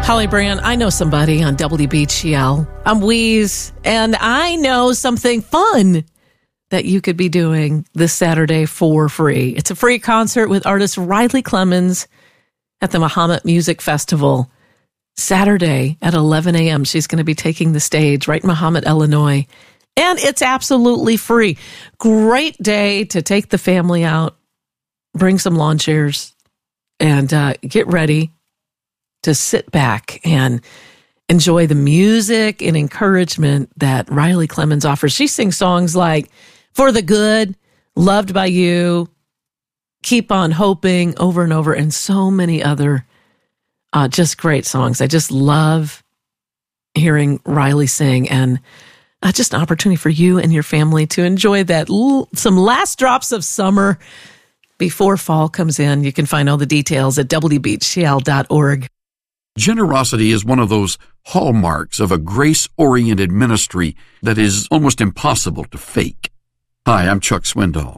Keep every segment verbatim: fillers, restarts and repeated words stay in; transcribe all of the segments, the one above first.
Holly Brand, I know somebody on W B G L. I'm Wheeze, and I know something fun that you could be doing this Saturday for free. It's a free concert with artist Riley Clemmons at the Mahomet Music Festival. Saturday at eleven a.m. She's going to be taking the stage right in Mahomet, Illinois. And it's absolutely free. Great day to take the family out, bring some lawn chairs, and uh, get ready to sit back and enjoy the music and encouragement that Riley Clemmons offers. She sings songs like For the Good, Loved by You, Keep on Hoping, over and over, and so many other uh, just great songs. I just love hearing Riley sing, and uh, just an opportunity for you and your family to enjoy that l- some last drops of summer before fall comes in. You can find all the details at W B G L dot org. Generosity is one of those hallmarks of a grace-oriented ministry that is almost impossible to fake. Hi, I'm Chuck Swindoll.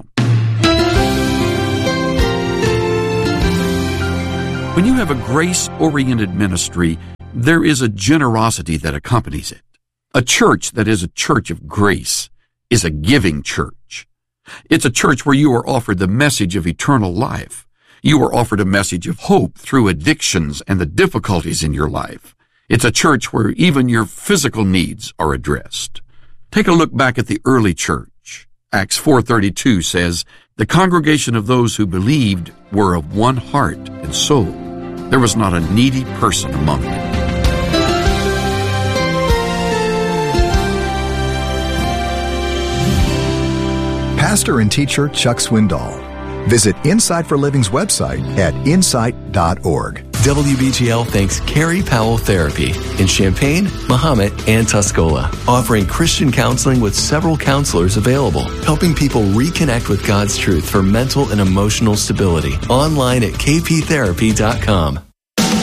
When you have a grace-oriented ministry, there is a generosity that accompanies it. A church that is a church of grace is a giving church. It's a church where you are offered the message of eternal life. You are offered a message of hope through addictions and the difficulties in your life. It's a church where even your physical needs are addressed. Take a look back at the early church. Acts four thirty-two says, "The congregation of those who believed were of one heart and soul. There was not a needy person among them." Pastor and teacher Chuck Swindoll. Visit Insight for Living's website at insight dot org. W B G L thanks Carrie Powell Therapy in Champaign, Mahomet, and Tuscola, offering Christian counseling with several counselors available, helping people reconnect with God's truth for mental and emotional stability. Online at k p therapy dot com.